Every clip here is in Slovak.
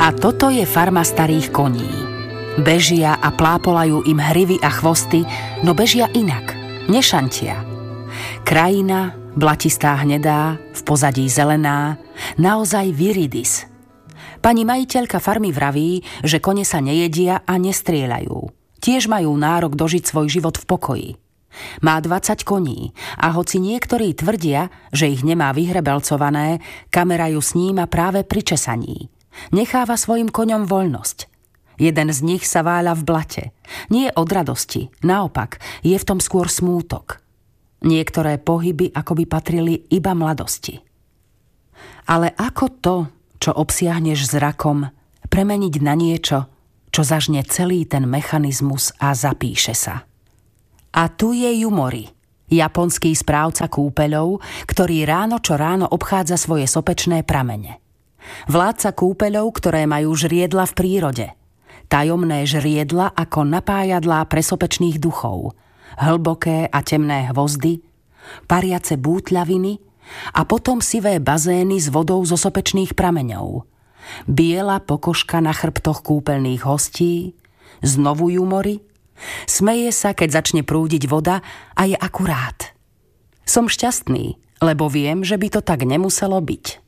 A toto je farma starých koní. Bežia a plápolajú im hrivy a chvosty, no bežia inak, nešantia. Krajina, blatistá hnedá, v pozadí zelená, naozaj viridis. Pani majiteľka farmy vraví, že kone sa nejedia a nestrieľajú. Tiež majú nárok dožiť svoj život v pokoji. Má 20 koní a hoci niektorí tvrdia, že ich nemá vyhrebelcované, kamera ju sníma práve pri česaní. Necháva svojim koňom voľnosť. Jeden z nich sa váľa v blate. Nie od radosti, naopak, je v tom skôr smútok. Niektoré pohyby akoby patrili iba mladosti. Ale ako to, čo obsiahneš zrakom, premeniť na niečo, čo zažne celý ten mechanizmus a zapíše sa? A tu je Yumori, japonský správca kúpeľov, ktorý ráno čo ráno obchádza svoje sopečné pramene. Vládca kúpeľov, ktoré majú žriedla v prírode. Tajomné žriedla ako napájadlá pre sopečných duchov. Hlboké a temné hvozdy, pariace bútľaviny a potom sivé bazény s vodou zo sopečných prameňov. Biela pokožka na chrbtoch kúpeľných hostí, znovu Yumori. Smeje sa, keď začne prúdiť voda a je akurát. Som šťastný, lebo viem, že by to tak nemuselo byť.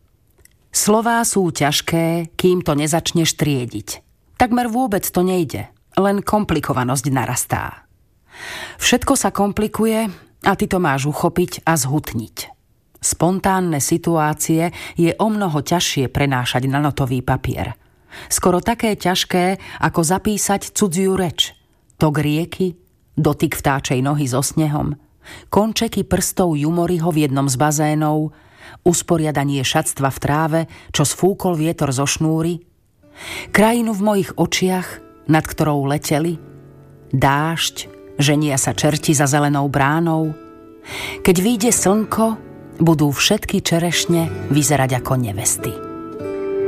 Slová sú ťažké, kým to nezačneš triediť. Takmer vôbec to nejde, len komplikovanosť narastá. Všetko sa komplikuje a ty to máš uchopiť a zhutniť. Spontánne situácie je omnoho ťažšie prenášať na notový papier. Skoro také ťažké, ako zapísať cudziu reč. Tok rieky, dotyk vtáčej nohy so snehom, končeky prstov Yumoriho v jednom z bazénov, usporiadanie šatstva v tráve, čo sfúkol vietor zo šnúry, krajinu v mojich očiach, nad ktorou leteli, dážď, ženia sa čerti za zelenou bránou. Keď vyjde slnko, budú všetky čerešne vyzerať ako nevesty.